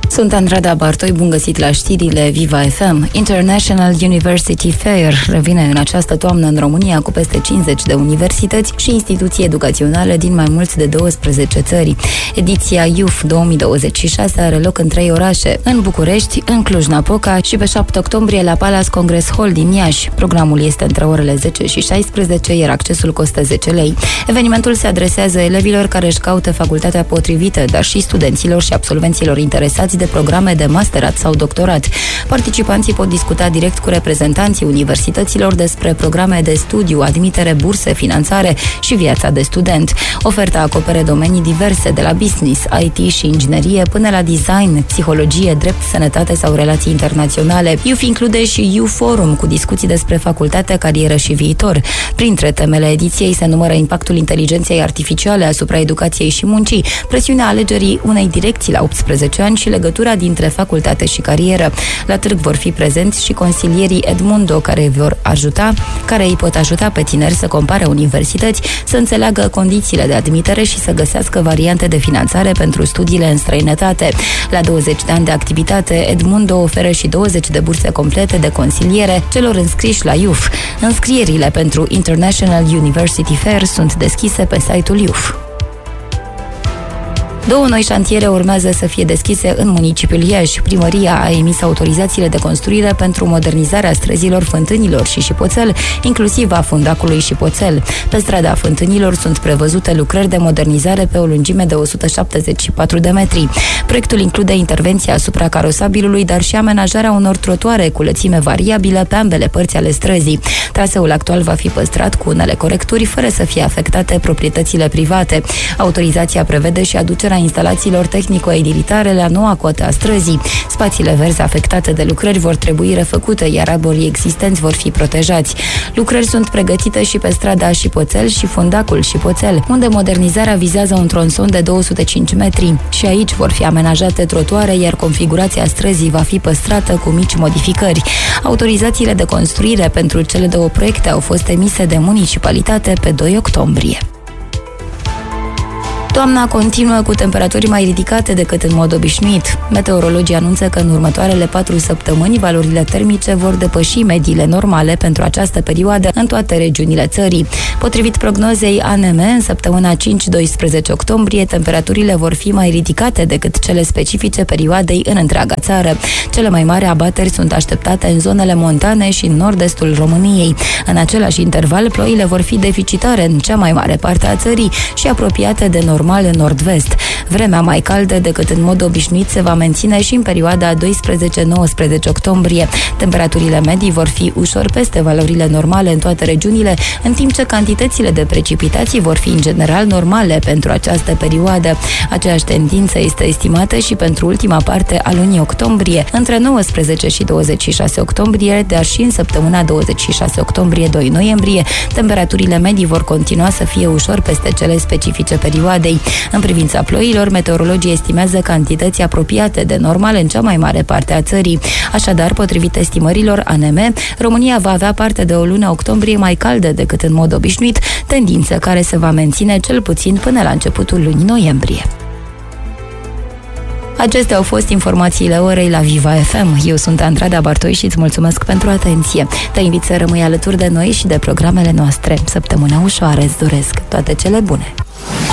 Sunt Andrada Bartoi, bun găsit la știrile Viva FM. International University Fair revine în această toamnă în România cu peste 50 de universități și instituții educaționale din mai mult de 12 țări. Ediția YUF 2026 are loc în 3 orașe, în București, în Cluj-Napoca și pe 7 octombrie la Palace Congress Hall din Iași. Programul este între orele 10 și 16, iar accesul costă 10 lei. Evenimentul se adresează elevilor care își caută facultatea potrivită, dar și studenților și absolvenților interesați de programe de masterat sau doctorat. Participanții pot discuta direct cu reprezentanții universităților despre programe de studiu, admitere, burse, finanțare și viața de student. Oferta acopere domenii diverse, de la business, IT și inginerie până la design, psihologie, drept, sănătate sau relații internaționale. YUF include și YUF Forum cu discuții despre facultate, carieră și viitor. Printre temele ediției se numără impactul inteligenței artificiale asupra educației și muncii, presiunea alegerii unei direcții la 18 ani și legătura dintre facultate și carieră. La târg vor fi prezenți și consilierii Edmundo, care îi pot ajuta pe tineri să compare universități, să înțeleagă condițiile de admitere și să găsească variante de finanțare pentru studiile în străinătate. La 20 de ani de activitate, Edmundo oferă și 20 de burse complete de consiliere celor înscriși la YUF. Înscrierile pentru International University Fair sunt deschise pe site-ul YUF. 2 noi șantiere urmează să fie deschise în municipiul Iași. Primăria a emis autorizațiile de construire pentru modernizarea străzilor Fântânilor și Șipoțel, inclusiv a fundacului Șipoțel. Pe strada Fântânilor sunt prevăzute lucrări de modernizare pe o lungime de 174 de metri. Proiectul include intervenția asupra carosabilului, dar și amenajarea unor trotuare cu lățime variabilă pe ambele părți ale străzii. Traseul actual va fi păstrat cu unele corecturi, fără să fie afectate proprietățile private. Autorizația prevede și aducerea instalațiilor tehnico-edilitare la noua cotă a străzii. Spațiile verzi afectate de lucrări vor trebui refăcute, iar arborii existenți vor fi protejați. Lucrări sunt pregătite și pe strada Șipoțel și fundacul Șipoțel, unde modernizarea vizează un tronson de 205 metri. Și aici vor fi amenajate trotuare, iar configurația străzii va fi păstrată cu mici modificări. Autorizațiile de construire pentru cele 2 proiecte au fost emise de municipalitate pe 2 octombrie. Toamna continuă cu temperaturi mai ridicate decât în mod obișnuit. Meteorologii anunță că în următoarele 4 săptămâni valorile termice vor depăși mediile normale pentru această perioadă în toate regiunile țării. Potrivit prognozei ANM, în săptămâna 5-12 octombrie, temperaturile vor fi mai ridicate decât cele specifice perioadei în întreaga țară. Cele mai mari abateri sunt așteptate în zonele montane și în nord-estul României. În același interval, ploile vor fi deficitare în cea mai mare parte a țării și apropiate de normal în nord-vest. Vremea mai caldă decât în mod obișnuit se va menține și în perioada 12-19 octombrie. Temperaturile medii vor fi ușor peste valorile normale în toate regiunile, în timp ce cantitățile de precipitații vor fi în general normale pentru această perioadă. Aceeași tendință este estimată și pentru ultima parte a lunii octombrie, între 19 și 26 octombrie, dar și în săptămâna 26 octombrie-2 noiembrie, temperaturile medii vor continua să fie ușor peste cele specifice perioadei. În privința ploilor, meteorologii estimează cantități apropiate de normal în cea mai mare parte a țării. Așadar, potrivit estimărilor ANM, România va avea parte de o lună octombrie mai caldă decât în mod obișnuit, tendință care se va menține cel puțin până la începutul lunii noiembrie. Acestea au fost informațiile orei la Viva FM. Eu sunt Andrada Bartoi și îți mulțumesc pentru atenție. Te invit să rămâi alături de noi și de programele noastre. Săptămâna ușoară îți doresc. Toate cele bune!